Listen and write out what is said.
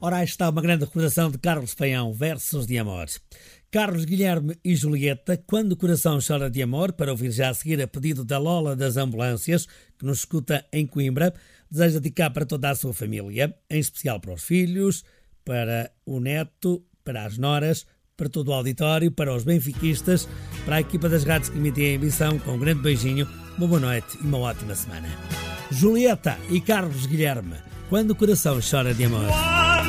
Ora, aí está uma grande recordação de Carlos Paião, Versos de Amor. Carlos Guilherme e Julieta, Quando o Coração Chora de Amor, para ouvir já a seguir a pedido da Lola das Ambulâncias, que nos escuta em Coimbra, deseja dedicar para toda a sua família, em especial para os filhos, para o neto, para as noras, para todo o auditório, para os benfiquistas, para a equipa das rádios que emitem a emissão, com um grande beijinho, uma boa noite e uma ótima semana. Julieta e Carlos Guilherme, Quando o Coração Chora de Amor.